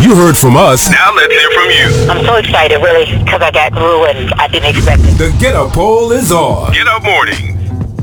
You heard from us. Now let's hear from you. I'm so excited, really, because I got through and I didn't expect it. The Get Up poll is on. Get Up Morning.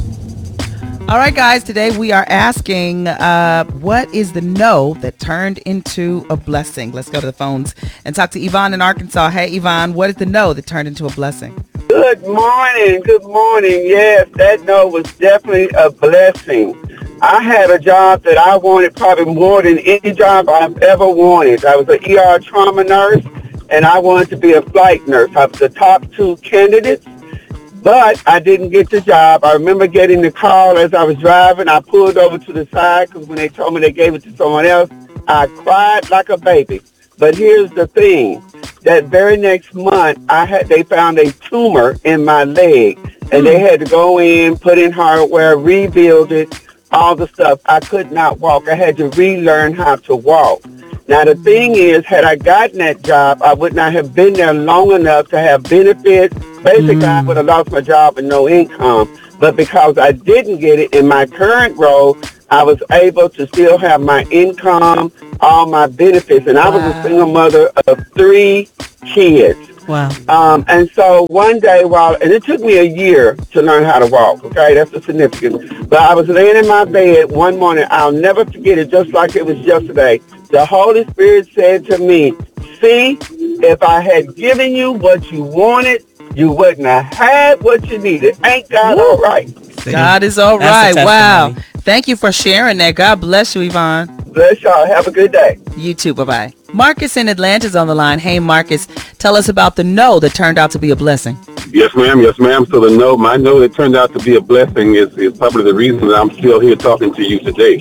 All right, guys, today we are asking, what is the no that turned into a blessing? Let's go to the phones and talk to Yvonne in Arkansas. Hey, Yvonne, what is the no that turned into a blessing? Good morning. Good morning. Yes, that no was definitely a blessing. I had a job that I wanted probably more than any job I've ever wanted. I was an ER trauma nurse, and I wanted to be a flight nurse. I was the top 2 candidates, but I didn't get the job. I remember getting the call as I was driving. I pulled over to the side because when they told me they gave it to someone else, I cried like a baby. But here's the thing. That very next month, they found a tumor in my leg, and they had to go in, put in hardware, rebuild it, all the stuff. I could not walk. I had to relearn how to walk. Now, the thing is, had I gotten that job, I would not have been there long enough to have benefits. Basically, I would have lost my job and no income. But because I didn't get it in my current role, I was able to still have my income, all my benefits. And I was a single mother of 3 kids. Wow. And so one day and it took me a year to learn how to walk, okay? That's the significance. But I was laying in my bed one morning. I'll never forget it, just like it was yesterday. The Holy Spirit said to me, see, if I had given you what you wanted, you wouldn't have had what you needed. Ain't God all right? God is all right. Wow. Thank you for sharing that. God bless you, Yvonne. Bless y'all. Have a good day. You too. Bye-bye. Marcus in Atlanta is on the line. Hey, Marcus, tell us about the no that turned out to be a blessing. Yes, ma'am. Yes, ma'am. So my no that turned out to be a blessing is probably the reason that I'm still here talking to you today.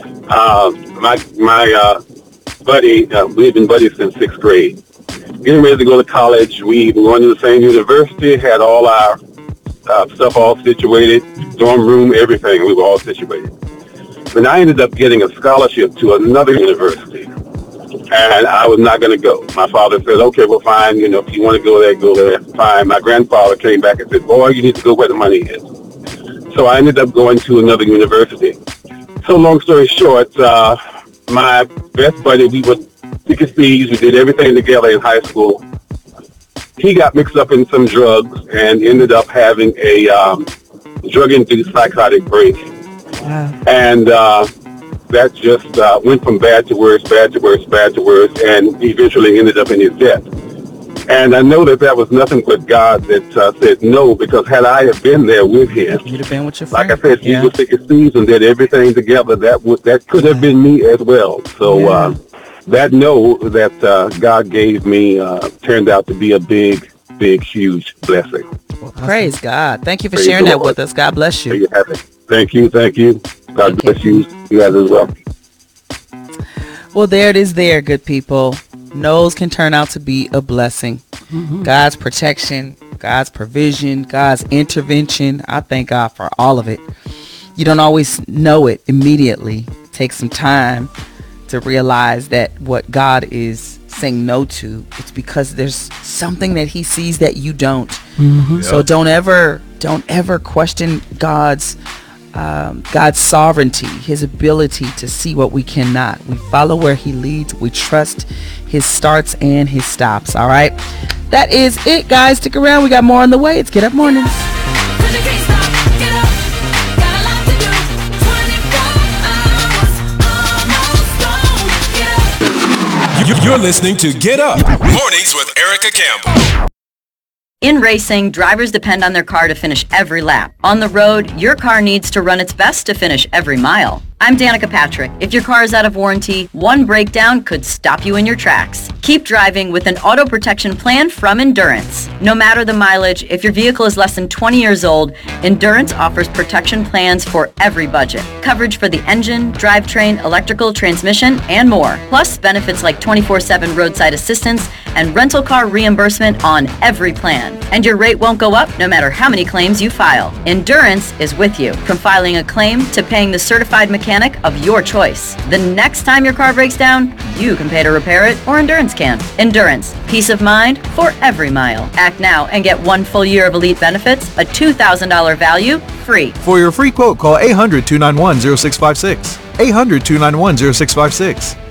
My buddy, we've been buddies since 6th grade. Getting ready to go to college, we were going to the same university, had all our stuff all situated, dorm room, everything. We were all situated. But I ended up getting a scholarship to another university, and I was not going to go. My father said, okay, well, fine. If you want to go there, fine. My grandfather came back and said, boy, you need to go where the money is. So I ended up going to another university. So long story short, my best buddy, we were thick as thieves. We did everything together in high school. He got mixed up in some drugs and ended up having a drug-induced psychotic break. Wow. And that just went from bad to worse, and eventually ended up in his death. And I know that was nothing but God that said no, because had I have been there with him, you'd have been with your friend. Like I said, he was thick as thieves and did everything together. That could have been me as well. So that no that God gave me turned out to be a big, huge blessing. Well, praise God. Thank you for sharing that with us. God bless you. There you have it. Thank you. God bless you guys as well. Well, there it is there, good people. No's can turn out to be a blessing. Mm-hmm. God's protection, God's provision, God's intervention. I thank God for all of it. You don't always know it immediately. Take some time to realize that what God is saying no to, it's because there's something that he sees that you don't. Mm-hmm. Yep. So don't ever question God's sovereignty, his ability to see what we cannot. We follow where he leads. We trust his starts and his stops. All right. That is it, guys. Stick around. We got more on the way. It's Get Up Mornings. You're listening to Get Up Mornings with Erica Campbell. In racing, drivers depend on their car to finish every lap. On the road, your car needs to run its best to finish every mile. I'm Danica Patrick. If your car is out of warranty, one breakdown could stop you in your tracks. Keep driving with an auto protection plan from Endurance. No matter the mileage, if your vehicle is less than 20 years old, Endurance offers protection plans for every budget. Coverage for the engine, drivetrain, electrical, transmission, and more. Plus benefits like 24/7 roadside assistance and rental car reimbursement on every plan. And your rate won't go up no matter how many claims you file. Endurance is with you, from filing a claim to paying the certified mechanic of your choice. The next time your car breaks down, you can pay to repair it, or Endurance can. Endurance, peace of mind for every mile. Act now and get 1 full year of elite benefits, a $2,000 value, free. For your free quote, call 800-291-0656. 800-291-0656.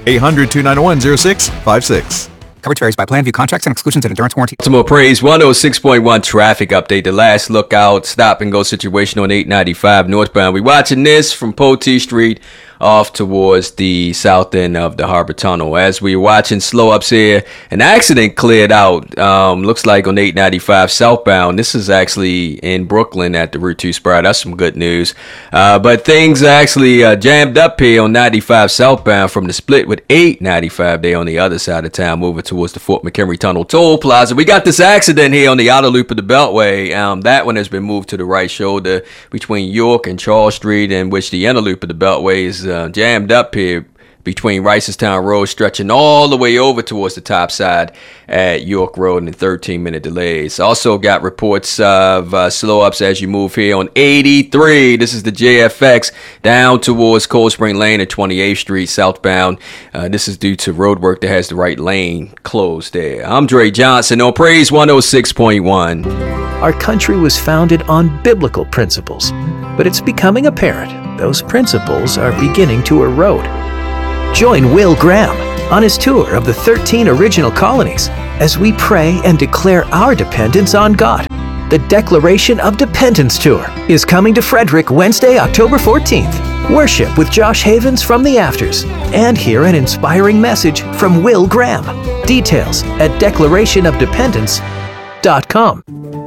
800-291-0656. Coverage varies by plan. View contracts and exclusions and endurance warranty. Baltimore Praise 106.1 traffic update. The last lookout stop and go situation on 895 northbound. We watching this from Poteet Street off towards the south end of the Harbor Tunnel. As we're watching slow ups here, an accident cleared out. Looks like on 895 southbound. This is actually in Brooklyn at the Route 2 spot. That's some good news. But things are actually jammed up here on 95 southbound from the split with 895 there on the other side of town, moving towards the Fort McHenry Tunnel Toll Plaza. We got this accident here on the outer loop of the Beltway. That one has been moved to the right shoulder between York and Charles Street, in which the inner loop of the Beltway is jammed up here between Ricestown Road, stretching all the way over towards the top side at York Road, and 13-minute delays. Also got reports of slow ups as you move here on 83. This is the JFX down towards Cold Spring Lane at 28th Street southbound. This is due to road work that has the right lane closed there. I'm Dre Johnson on Praise 106.1. Our country was founded on biblical principles, but it's becoming apparent those principles are beginning to erode. Join Will Graham on his tour of the 13 original colonies as we pray and declare our dependence on God. The Declaration of Dependence Tour is coming to Frederick Wednesday, October 14th. Worship with Josh Havens from the Afters and hear an inspiring message from Will Graham. Details at declarationofdependence.com.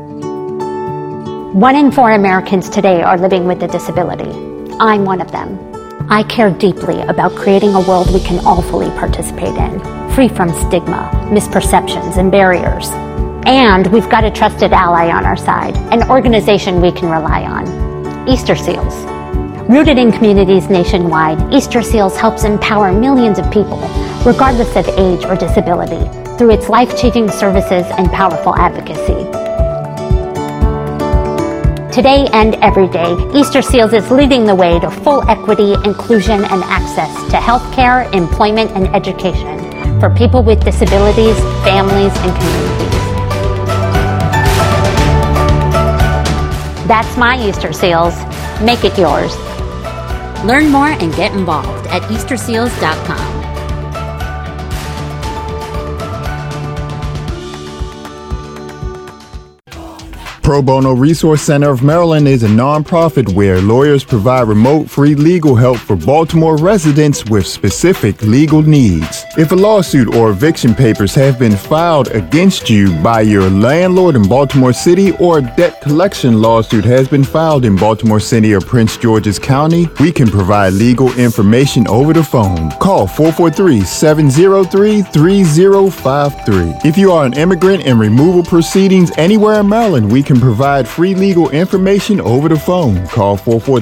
1 in 4 Americans today are living with a disability. I'm one of them. I care deeply about creating a world we can all fully participate in, free from stigma, misperceptions, and barriers. And we've got a trusted ally on our side, an organization we can rely on, Easter Seals. Rooted in communities nationwide, Easter Seals helps empower millions of people, regardless of age or disability, through its life-changing services and powerful advocacy. Today and every day, Easter Seals is leading the way to full equity, inclusion, and access to healthcare, employment, and education for people with disabilities, families, and communities. That's my Easter Seals. Make it yours. Learn more and get involved at easterseals.com. Pro Bono Resource Center of Maryland is a nonprofit where lawyers provide remote free legal help for Baltimore residents with specific legal needs. If a lawsuit or eviction papers have been filed against you by your landlord in Baltimore City, or a debt collection lawsuit has been filed in Baltimore City or Prince George's County, we can provide legal information over the phone. Call 443-703-3053. If you are an immigrant in removal proceedings anywhere in Maryland, we can provide free legal information over the phone. Call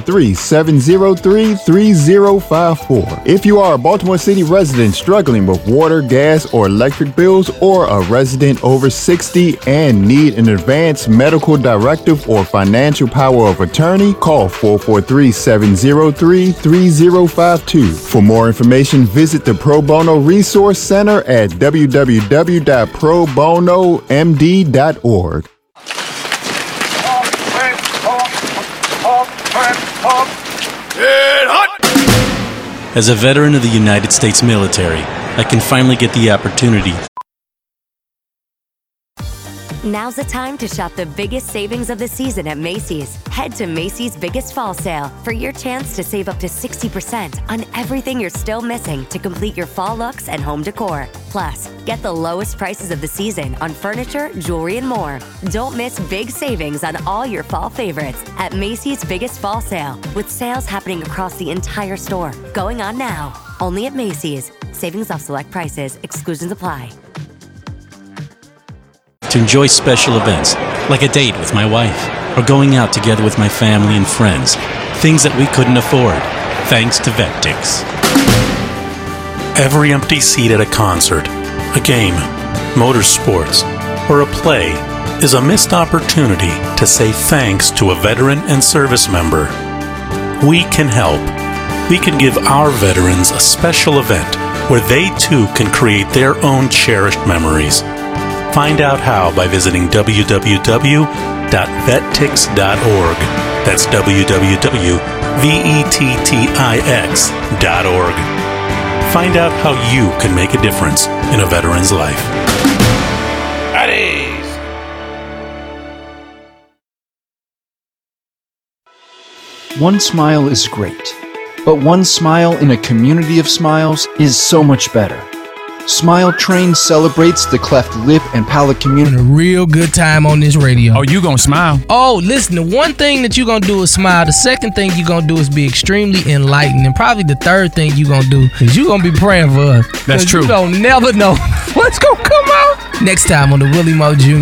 443-703-3054. If you are a Baltimore City resident struggling with water, gas, or electric bills, or a resident over 60 and need an advance medical directive or financial power of attorney, call 443-703-3052. For more information, visit the Pro Bono Resource Center at www.probonomd.org. As a veteran of the United States military, I can finally get the opportunity. Now's the time to shop the biggest savings of the season at Macy's. Head to Macy's Biggest Fall Sale for your chance to save up to 60% on everything you're still missing to complete your fall looks and home decor. Plus, get the lowest prices of the season on furniture, jewelry, and more. Don't miss big savings on all your fall favorites at Macy's Biggest Fall Sale, with sales happening across the entire store. Going on now. Only at Macy's. Savings off select prices. Exclusions apply. To enjoy special events, like a date with my wife, or going out together with my family and friends, things that we couldn't afford, thanks to VetTix. Every empty seat at a concert, a game, motorsports, or a play is a missed opportunity to say thanks to a veteran and service member. We can help. We can give our veterans a special event where they too can create their own cherished memories. Find out how by visiting www.vettix.org. That's www.vettix.org. Find out how you can make a difference in a veteran's life. One smile is great, but one smile in a community of smiles is so much better. Smile Train celebrates the cleft lip and palate community. A real good time on this radio. Oh, you gonna smile? Oh, listen, the one thing that you gonna do is smile. The second thing you gonna do is be extremely enlightened. And probably the third thing you gonna do is you gonna be praying for us. That's true. You don't never know what's gonna come out. Next time on the Willie Mo Jr.